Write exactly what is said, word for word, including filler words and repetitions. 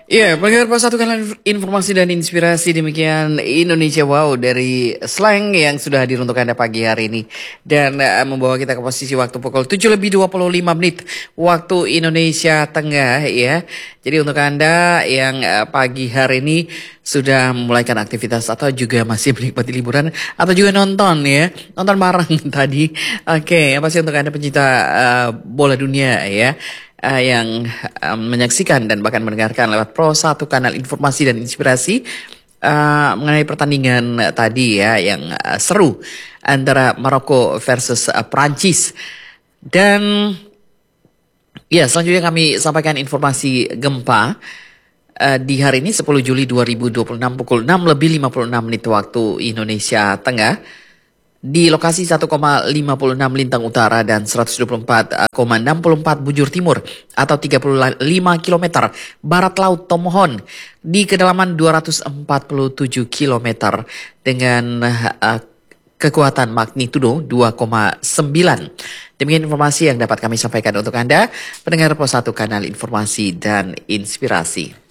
Iya, pendengar pas satu kanal informasi dan inspirasi demikian Indonesia Wow dari Slang yang sudah hadir untuk Anda pagi hari ini dan uh, membawa kita ke posisi waktu pukul tujuh lebih dua puluh lima menit waktu Indonesia Tengah ya. Jadi untuk Anda yang uh, pagi hari ini sudah memulaikan aktivitas atau juga masih menikmati liburan atau juga nonton ya, nonton bareng tadi. Oke, yang pasti untuk Anda pencinta uh, bola dunia ya. Uh, yang uh, menyaksikan dan bahkan mendengarkan lewat Pro satu kanal informasi dan inspirasi uh, mengenai pertandingan uh, tadi ya yang uh, seru antara Maroko versus uh, Prancis. Dan ya selanjutnya kami sampaikan informasi gempa uh, di hari ini sepuluh Juli dua ribu dua puluh enam pukul enam lebih lima puluh enam menit waktu Indonesia Tengah. Di lokasi satu koma lima enam Lintang Utara dan seratus dua puluh empat koma enam empat Bujur Timur atau tiga puluh lima kilometer barat laut Tomohon di kedalaman dua ratus empat puluh tujuh kilometer dengan uh, kekuatan magnitudo dua koma sembilan. Demikian informasi yang dapat kami sampaikan untuk Anda, pendengar Pos satu Kanal Informasi dan Inspirasi.